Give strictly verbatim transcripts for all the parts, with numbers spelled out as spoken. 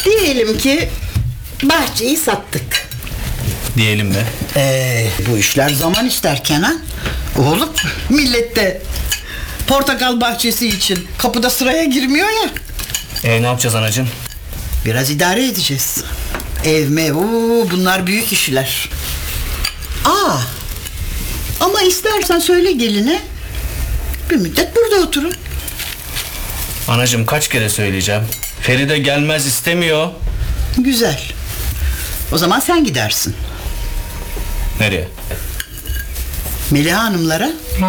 Diyelim ki bahçeyi sattık. Diyelim mi? Ee, bu işler zaman ister Kenan. Oğlum, millet de portakal bahçesi için kapıda sıraya girmiyor ya. E ne yapacağız anacığım? Biraz idare edeceğiz. Ev mev, oo, bunlar büyük işler. Aa, ama istersen söyle geline, bir müddet burada oturun. Anacığım kaç kere söyleyeceğim? Feride gelmez istemiyor. Güzel. O zaman sen gidersin. Nereye? Meliha Hanımlara.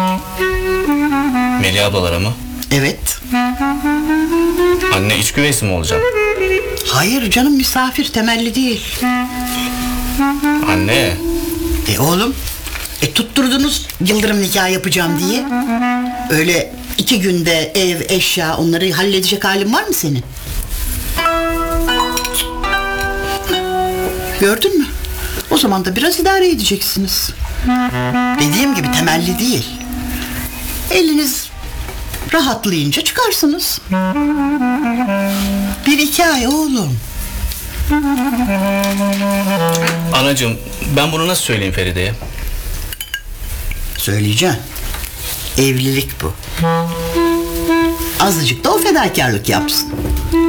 Melih ablalara mı? Evet. Anne iç güveysi mi olacağım? Hayır canım, misafir, temelli değil. Anne. E oğlum, e tutturdunuz yıldırım nikahı yapacağım diye. Öyle iki günde ev, eşya, onları halledecek halin var mı senin? Gördün mü? O zaman da biraz idare edeceksiniz. Dediğim gibi temelli değil. Eliniz rahatlayınca çıkarsınız. Bir iki ay oğlum. Anacığım ben bunu nasıl söyleyeyim Feride'ye? Söyleyeceğim. Evlilik bu. Azıcık da o fedakarlık yapsın.